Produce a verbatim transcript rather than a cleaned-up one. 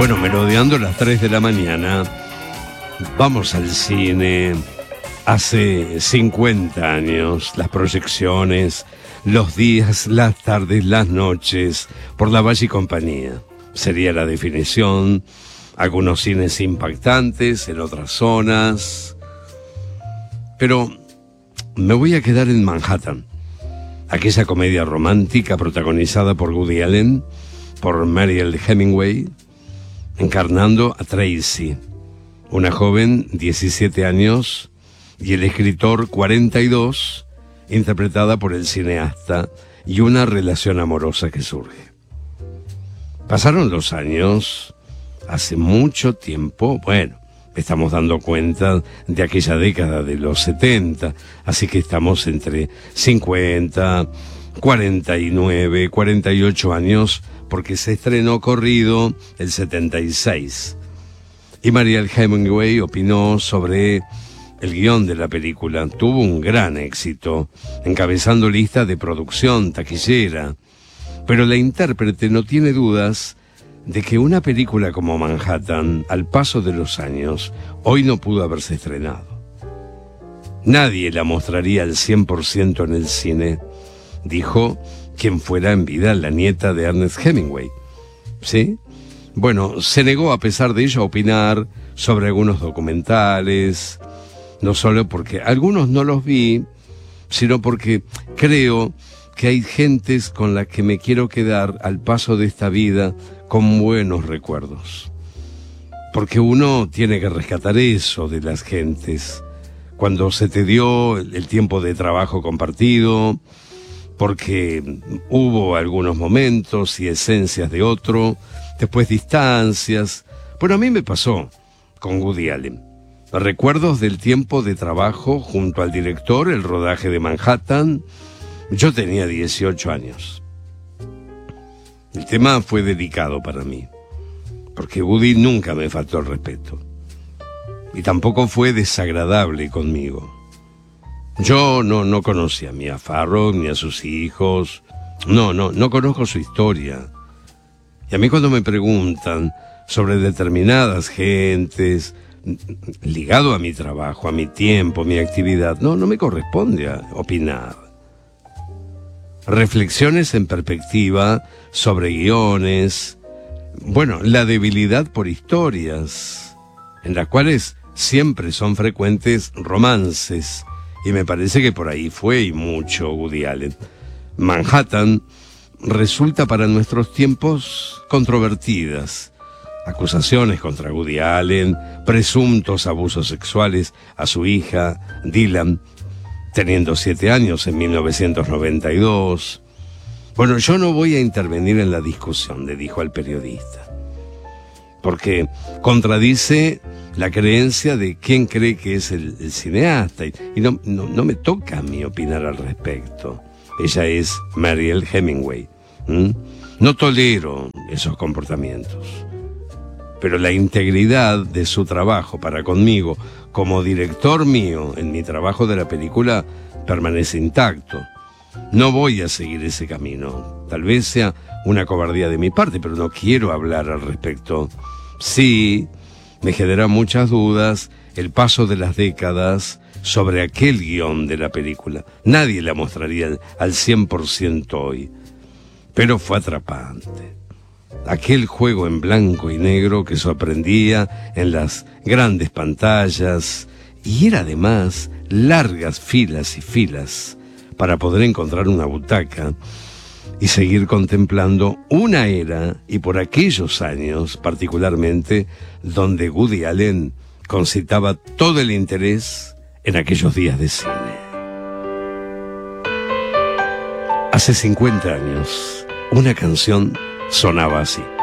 Bueno, merodeando las tres de la mañana, vamos al cine. Hace cincuenta años, las proyecciones, los días, las tardes, las noches, por la Valle y compañía. Sería la definición. Algunos cines impactantes en otras zonas. Pero me voy a quedar en Manhattan. Aquella comedia romántica protagonizada por Woody Allen, por Mariel Hemingway, encarnando a Tracy, una joven, diecisiete años, y el escritor, cuarenta y dos, interpretada por el cineasta, y una relación amorosa que surge. Pasaron los años, hace mucho tiempo, bueno, estamos dando cuenta de aquella década de los setenta, así que estamos entre cincuenta, cuarenta y nueve, cuarenta y ocho años, porque se estrenó corrido el setenta y seis. Y Mariel Hemingway opinó sobre el guión de la película. Tuvo un gran éxito, encabezando lista de producción taquillera. Pero la intérprete no tiene dudas de que una película como Manhattan, al paso de los años, hoy no pudo haberse estrenado. Nadie la mostraría al cien por ciento en el cine, dijo quien fuera en vida la nieta de Ernest Hemingway. ¿Sí? Bueno, se negó a pesar de ello a opinar sobre algunos documentales, no solo porque algunos no los vi, sino porque creo que hay gentes con las que me quiero quedar al paso de esta vida con buenos recuerdos. Porque uno tiene que rescatar eso de las gentes, cuando se te dio el tiempo de trabajo compartido, porque hubo algunos momentos y esencias de otro, después distancias. Bueno, a mí me pasó con Woody Allen. Recuerdos del tiempo de trabajo junto al director, el rodaje de Manhattan. Yo tenía dieciocho años. El tema fue delicado para mí, porque Woody nunca me faltó el respeto. Y tampoco fue desagradable conmigo. Yo no, no conocía a Mia Farrow ni a sus hijos. No, no, no conozco su historia. Y a mí cuando me preguntan sobre determinadas gentes, ligado a mi trabajo, a mi tiempo, mi actividad, no, no me corresponde a opinar. Reflexiones en perspectiva sobre guiones. Bueno, la debilidad por historias, en las cuales siempre son frecuentes romances. Y me parece que por ahí fue y mucho Woody Allen. Manhattan resulta para nuestros tiempos controvertidas. Acusaciones contra Woody Allen, presuntos abusos sexuales a su hija, Dylan, teniendo siete años en mil novecientos noventa y dos. Bueno, yo no voy a intervenir en la discusión, le dijo al periodista, porque contradice la creencia de quién cree que es el, el cineasta, y, y no, no, no me toca a mí opinar al respecto. Ella es Mariel Hemingway. ¿Mm? No tolero esos comportamientos, pero la integridad de su trabajo para conmigo, como director mío en mi trabajo de la película, permanece intacto. No voy a seguir ese camino. Tal vez sea una cobardía de mi parte, pero no quiero hablar al respecto. Sí, me genera muchas dudas el paso de las décadas sobre aquel guión de la película. Nadie la mostraría al cien por ciento hoy, pero fue atrapante. Aquel juego en blanco y negro que sorprendía en las grandes pantallas, y era además largas filas y filas para poder encontrar una butaca y seguir contemplando una era, y por aquellos años particularmente, donde Woody Allen concitaba todo el interés en aquellos días de cine. Hace cincuenta años, una canción sonaba así.